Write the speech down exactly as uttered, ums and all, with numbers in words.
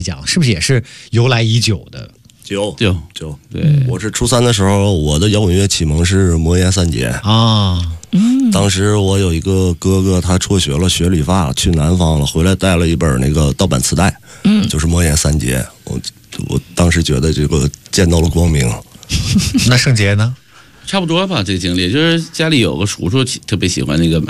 讲，是不是也是由来已久的？ 九九九， 对， 我是初三的时候，我的摇滚乐启蒙是魔岩三杰啊。 嗯，当时我有一个哥哥，他辍学了，学理发去南方了，回来带了一本那个盗版磁带，嗯，就是魔岩三杰。我我当时觉得这个见到了光明。 那盛杰呢？ 差不多吧，这个经历就是家里有个叔叔特别喜欢那个